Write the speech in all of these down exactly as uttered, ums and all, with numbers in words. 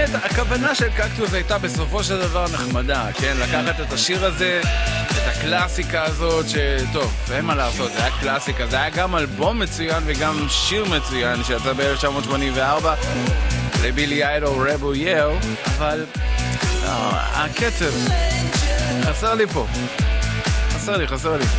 באמת, הכוונה של קקטוס הייתה בסופו של דבר נחמדה, כן? לקחת את השיר הזה, את הקלאסיקה הזאת, שטוב, אין מה לעשות, זה היה קלאסיקה, זה היה גם אלבום מצוין וגם שיר מצוין שיצא ב-אלף תשע מאות שמונים וארבע לבילי איידול רבל יל, אבל לא, הקצב חסר לי פה, חסר לי, חסר לי.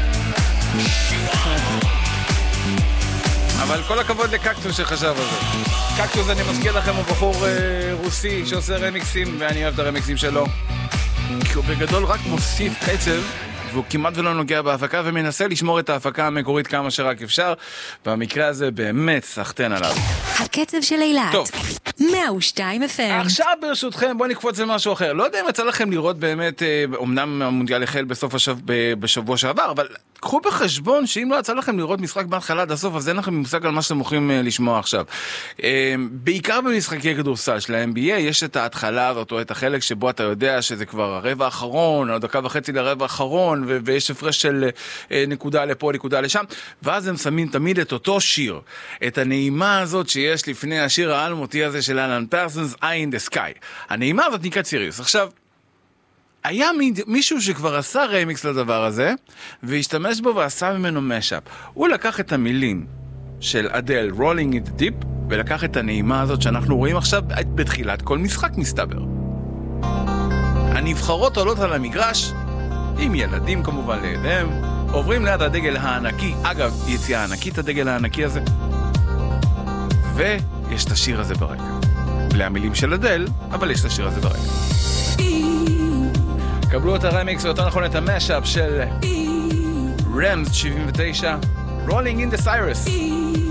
אבל כל הכבוד לקקטוס שחשב על זה. קקטוס, אני מזכיר לכם, הוא בחור אה, רוסי שעושה רמיקסים, ואני אוהב את הרמיקסים שלו, כי הוא בגדול רק מוסיף קצב, והוא כמעט ולא נוגע בהפקה, ומנסה לשמור את ההפקה המקורית כמה שרק אפשר. במקרה הזה באמת סחטן עליו. הקצב של אילת. טוב. מאה ושתיים אף אם. עכשיו ברשותכם, בואו נקפוץ למשהו אחר. לא יודע אם יצא לכם לראות באמת, אמנם המונדיאל החל בסוף השב... בשבוע שעבר, אבל קחו בחשבון שאם לא יצא לכם לראות משחק בהתחלה עד הסוף, אז אין לכם מושג על מה שאתם הולכים לשמוע עכשיו. בעיקר במשחקי כדורסל של ה-אן בי איי, יש את ההתחלה הזאת, או את החלק שבו אתה יודע שזה כבר הרבע האחרון, או דקה וחצי לרבע האחרון, ו- ויש הפרש של נקודה לפה, נקודה לשם, ואז הם שמים תמיד את אותו שיר, את הנעימה הזאת שיש לפני השיר האלמותי הזה של אלן פרסונס, Eye in the Sky. הנעימה הזאת נקראת סיריוס. עכשיו, היה מישהו שכבר עשה רמיקס לדבר הזה, והשתמש בו ועשה ממנו משאפ. הוא לקח את המילים של אדל, Rolling in the Deep, ולקח את הנעימה הזאת שאנחנו רואים עכשיו בתחילת כל משחק מסתבר. הנבחרות עולות על המגרש, עם ילדים כמובן לידיהם, עוברים ליד הדגל הענקי, אגב, יציאה ענקית הדגל הענקי הזה, ויש את השיר הזה ברקע. בלי המילים של אדל, אבל יש את השיר הזה ברקע. קבלו את הרמיקס, ויותר נכון את המשאפ של רמס שבעים ותשע, Rolling in the Cyrus.